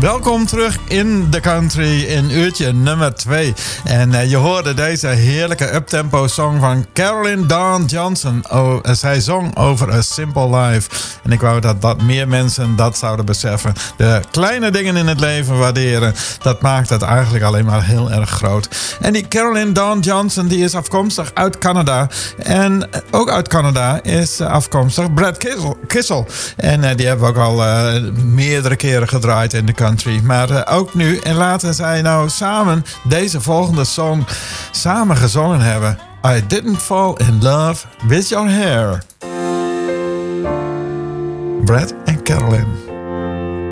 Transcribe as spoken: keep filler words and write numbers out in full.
Welkom terug in de country in uurtje nummer twee. En uh, je hoorde deze heerlijke uptempo song van Carolyn Dawn Johnson. Oh, uh, zij zong over A Simple Life. En ik wou dat, dat meer mensen dat zouden beseffen. De kleine dingen in het leven waarderen. Dat maakt het eigenlijk alleen maar heel erg groot. En die Carolyn Dawn Johnson die is afkomstig uit Canada. En ook uit Canada is afkomstig Brad Kissel. Kissel. En uh, die hebben we ook al uh, meerdere keren gedraaid in de country. Maar uh, ook nu. En laten zij nou samen deze volgende song samen gezongen hebben. I didn't fall in love with your hair. Brad en Carolyn.